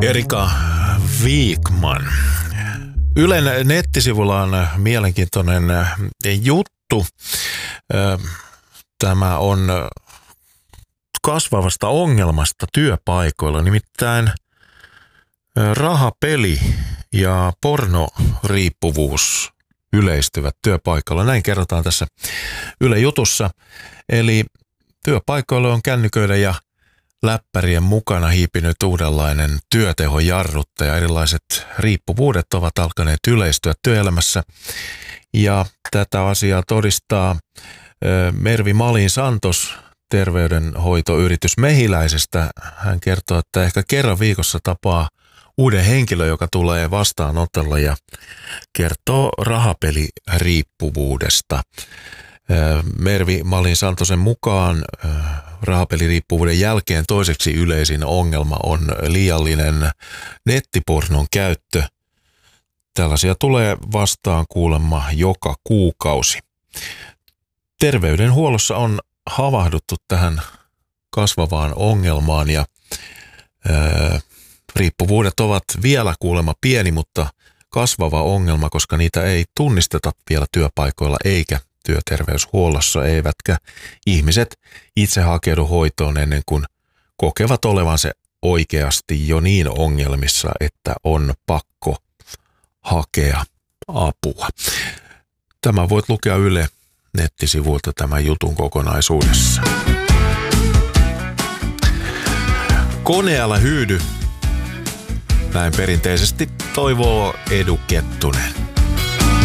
Erika Wikman. Ylen nettisivulla on mielenkiintoinen juttu. Tämä on kasvavasta ongelmasta työpaikoilla, nimittäin rahapeli ja pornoriippuvuus yleistyvät työpaikoilla. Näin kerrotaan tässä Ylen jutussa. Eli työpaikoilla on kännyköiden ja läppärien mukana hiipinyt uudenlainen työtehojarruttaja. Erilaiset riippuvuudet ovat alkaneet yleistyä työelämässä. Ja tätä asiaa todistaa Mervi Malin Santos terveydenhoitoyritys Mehiläisestä. Hän kertoo, että ehkä kerran viikossa tapaa uuden henkilön, joka tulee vastaanotolla ja kertoo rahapeliriippuvuudesta. Mervi Malin Santosen mukaan rahapeliriippuvuuden jälkeen toiseksi yleisin ongelma on liiallinen nettipornon käyttö. Tällaisia tulee vastaan kuulemma joka kuukausi. Terveydenhuollossa on havahduttu tähän kasvavaan ongelmaan ja riippuvuudet ovat vielä kuulemma pieni, mutta kasvava ongelma, koska niitä ei tunnisteta vielä työpaikoilla eikä työterveyshuollossa, eivätkä ihmiset itse hakeudu hoitoon ennen kuin kokevat olevansa oikeasti jo niin ongelmissa, että on pakko hakea apua. Tämä voit lukea Yle nettisivuilta tämän jutun kokonaisuudessa. Koneella hyydy. Näin perinteisesti toivoo Edu Kettunen.